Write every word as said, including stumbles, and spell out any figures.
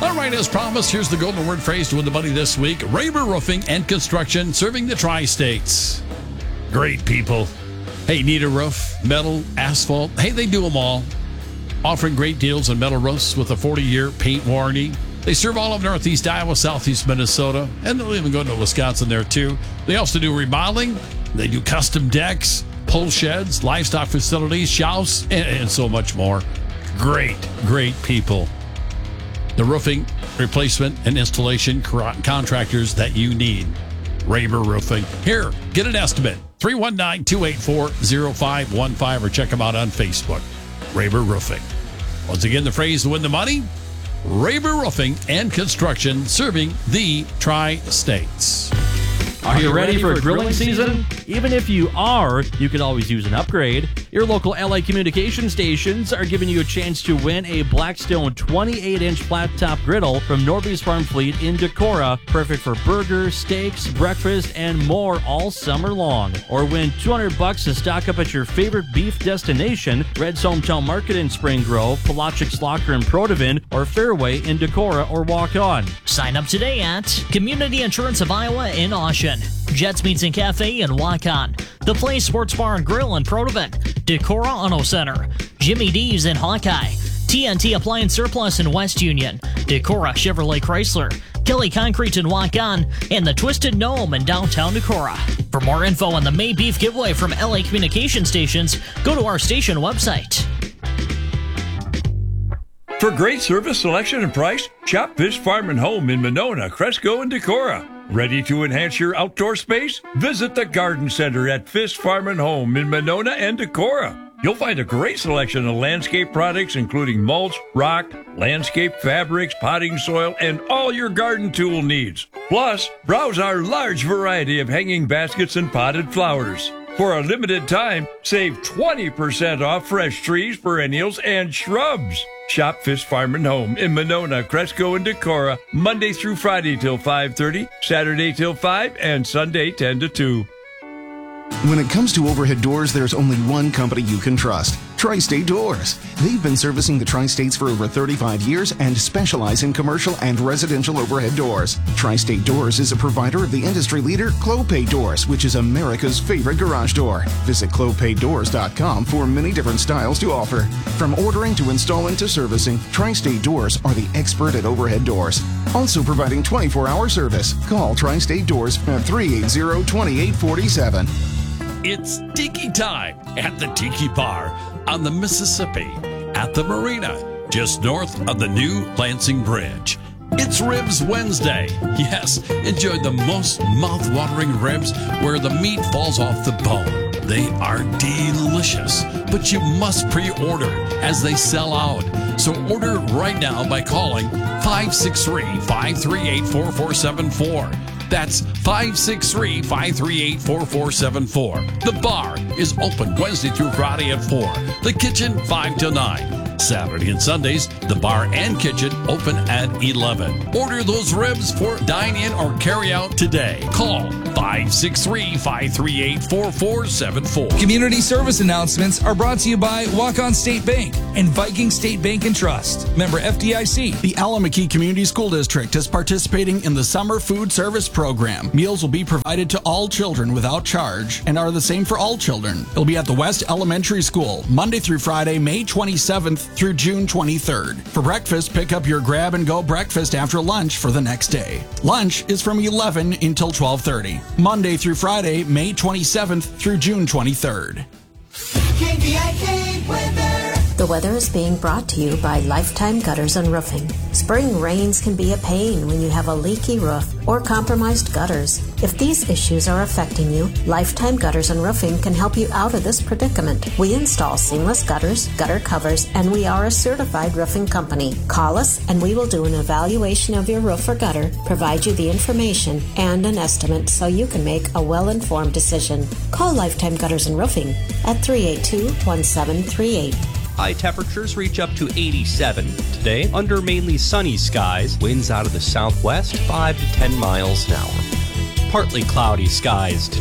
All right, as promised, here's the golden word phrase to win the money this week. Raber Roofing and Construction, serving the tri-states. Great people. Hey, need a roof, metal, asphalt? Hey, they do them all. Offering great deals on metal roofs with a forty-year paint warranty. They serve all of Northeast Iowa, Southeast Minnesota, and they'll even go to Wisconsin there, too. They also do remodeling. They do custom decks, pole sheds, livestock facilities, showers, and, and so much more. Great, great people. The roofing, replacement, and installation contractors that you need. Raber Roofing. Here, get an estimate. three one nine, two eight four, zero five one five or check them out on Facebook. Raber Roofing. Once again, the phrase to win the money, Raber Roofing and Construction, serving the tri-states. Are you ready for grilling season? Even if you are, you could always use an upgrade. Your local L A communication stations are giving you a chance to win a Blackstone twenty-eight inch flat top griddle from Norby's Farm Fleet in Decorah, perfect for burgers, steaks, breakfast, and more all summer long. Or win two hundred bucks to stock up at your favorite beef destination, Red's Hometown Market in Spring Grove, Polaczek's Locker in Protivin, or Fairway in Decorah or Walk On. Sign up today at Community Insurance of Iowa in Oshen, Jets Meats and Cafe in Waukon, The Play Sports Bar and Grill in Protivin, Decorah Auto Center, Jimmy D's in Hawkeye, T N T Appliance Surplus in West Union, Decorah Chevrolet Chrysler, Kelly Concrete in Waukon, and the Twisted Gnome in downtown Decorah. For more info on the May Beef giveaway from L A Communication Stations, go to our station website. For great service, selection, and price, shop Fish Farm and Home in Monona, Cresco, and Decorah. Ready to enhance your outdoor space? Visit the Garden Center at Fish Farm and Home in Monona and Decorah. You'll find a great selection of landscape products, including mulch, rock, landscape fabrics, potting soil, and all your garden tool needs. Plus, browse our large variety of hanging baskets and potted flowers. For a limited time, save twenty percent off fresh trees, perennials, and shrubs. Shop Fish Farm and Home in Monona, Cresco, and Decorah, Monday through Friday till five thirty, Saturday till five, and Sunday ten to two. When it comes to overhead doors, there's only one company you can trust. Tri-State Doors. They've been servicing the Tri-States for over thirty-five years and specialize in commercial and residential overhead doors. Tri-State Doors is a provider of the industry leader Clopay Doors, which is America's favorite garage door. Visit clopay doors dot com for many different styles to offer. From ordering to installing to servicing, Tri-State Doors are the expert at overhead doors. Also providing twenty-four hour service. Call Tri-State Doors at three eight zero, two eight four seven. It's Tiki time at the Tiki Bar on the Mississippi at the Marina, just north of the new Lansing Bridge. It's Ribs Wednesday. Yes, enjoy the most mouth-watering ribs where the meat falls off the bone. They are delicious, but you must pre-order as they sell out. So order right now by calling five six three, five three eight, four four seven four. That's five six three, five three eight, four four seven four. The bar is open Wednesday through Friday at four. The kitchen, five to nine. Saturday and Sundays, the bar and kitchen open at eleven. Order those ribs for dine-in or carry-out today. Call five six three, five three eight, four four seven four. Community service announcements are brought to you by Walk-On State Bank and Viking State Bank and Trust. Member F D I C. The Alameda Community School District is participating in the Summer Food Service Program. Meals will be provided to all children without charge and are the same for all children. It'll be at the West Elementary School, Monday through Friday, May twenty-seventh through June twenty-third. For breakfast, pick up your grab-and-go breakfast after lunch for the next day. Lunch is from eleven until twelve thirty. Monday through Friday, May twenty-seventh through June twenty-third. K V I K weather. The weather is being brought to you by Lifetime Gutters and Roofing. Spring rains can be a pain when you have a leaky roof or compromised gutters. If these issues are affecting you, Lifetime Gutters and Roofing can help you out of this predicament. We install seamless gutters, gutter covers, and we are a certified roofing company. Call us and we will do an evaluation of your roof or gutter, provide you the information and an estimate so you can make a well-informed decision. Call Lifetime Gutters and Roofing at three eight two, one seven three eight. High temperatures reach up to eighty-seven today under mainly sunny skies. Winds out of the southwest, five to ten miles an hour. Partly cloudy skies today.